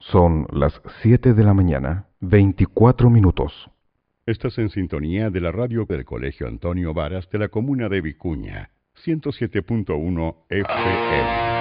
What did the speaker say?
Son las 7 de la mañana, 24 minutos. Estás en sintonía de la radio del Colegio Antonio Varas de la comuna de Vicuña, 107.1 FM.